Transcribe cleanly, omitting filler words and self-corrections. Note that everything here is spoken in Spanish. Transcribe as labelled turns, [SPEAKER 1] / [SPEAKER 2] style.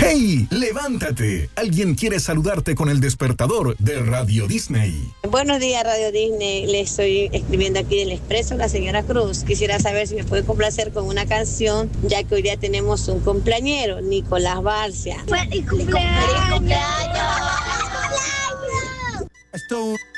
[SPEAKER 1] ¡Hey! ¡Levántate! Alguien quiere saludarte con el despertador de Radio Disney.
[SPEAKER 2] Buenos días, Radio Disney. Le estoy escribiendo aquí del Expreso, la señora Cruz. Quisiera saber si me puede complacer con una canción, ya que hoy día tenemos un cumpleañero, Nicolás Barcia.
[SPEAKER 3] ¡Feliz cumpleaños!
[SPEAKER 2] ¡Feliz cumpleaños!
[SPEAKER 1] Esto